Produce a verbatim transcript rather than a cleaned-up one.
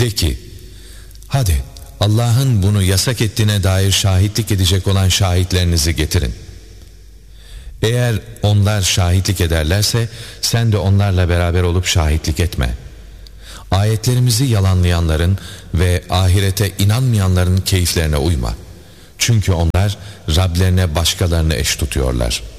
De ki, hadi Allah'ın bunu yasak ettiğine dair şahitlik edecek olan şahitlerinizi getirin. Eğer onlar şahitlik ederlerse sen de onlarla beraber olup şahitlik etme. Ayetlerimizi yalanlayanların ve ahirete inanmayanların keyiflerine uyma. Çünkü onlar Rablerine başkalarını eş tutuyorlar.